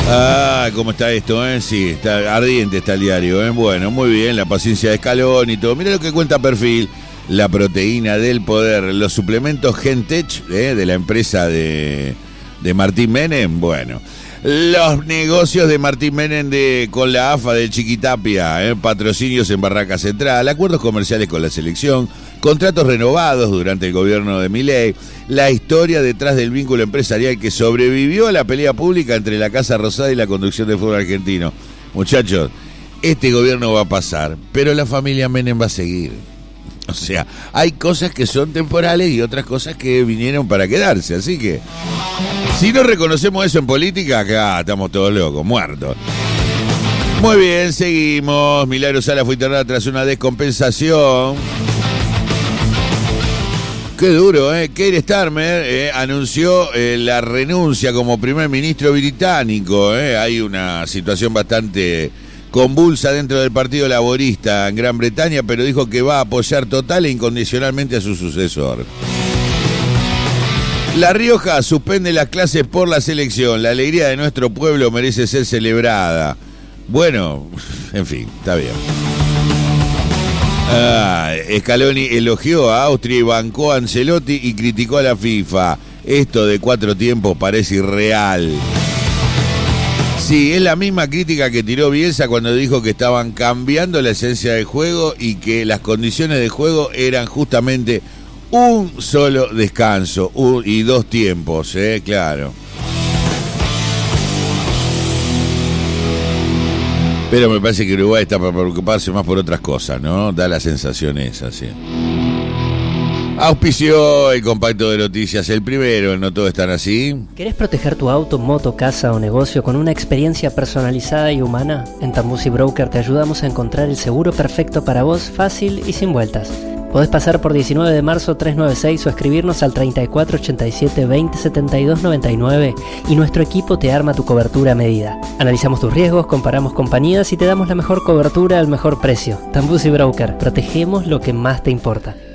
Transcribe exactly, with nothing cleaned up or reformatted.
Ah, ¿cómo está esto, eh? Sí, está ardiente está el diario, eh. Bueno, muy bien, la paciencia de Escalón y todo. Mira lo que cuenta Perfil. La proteína del poder, los suplementos Gentech, eh, de la empresa de, de Martín Menem. Bueno, los negocios de Martín Menem de, con la A F A de Chiquitapia, eh, patrocinios en Barraca Central, acuerdos comerciales con la selección, contratos renovados durante el gobierno de Milei, la historia detrás del vínculo empresarial que sobrevivió a la pelea pública entre la Casa Rosada y la conducción del fútbol argentino. Muchachos, este gobierno va a pasar, pero la familia Menem va a seguir. O sea, hay cosas que son temporales y otras cosas que vinieron para quedarse. Así que, si no reconocemos eso en política, acá estamos todos locos, muertos. Muy bien, seguimos. Milagro Sala fue internada tras una descompensación. Qué duro, ¿eh? Keir Starmer eh, anunció eh, la renuncia como primer ministro británico. Eh. Hay una situación bastante convulsa dentro del Partido Laborista en Gran Bretaña, pero dijo que va a apoyar total e incondicionalmente a su sucesor. La Rioja suspende las clases por la selección. La alegría de nuestro pueblo merece ser celebrada. Bueno, en fin, está bien. Ah, Scaloni elogió a Austria y bancó a Ancelotti y criticó a la FIFA. Esto de cuatro tiempos parece irreal. Sí, es la misma crítica que tiró Bielsa cuando dijo que estaban cambiando la esencia del juego y que las condiciones de juego eran justamente un solo descanso un, y dos tiempos, ¿eh? Claro. Pero me parece que Uruguay está para preocuparse más por otras cosas, ¿no? Da la sensación esa, sí. Auspició el compacto de noticias, el primero, no todos están así. ¿Querés proteger tu auto, moto, casa o negocio con una experiencia personalizada y humana? En Tambusi Broker te ayudamos a encontrar el seguro perfecto para vos, fácil y sin vueltas. Podés pasar por diecinueve de marzo trescientos noventa y seis o escribirnos al treinta y cuatro ochenta y siete veinte setenta y dos noventa y nueve y nuestro equipo te arma tu cobertura a medida. Analizamos tus riesgos, comparamos compañías y te damos la mejor cobertura al mejor precio. Tambusi Broker, protegemos lo que más te importa.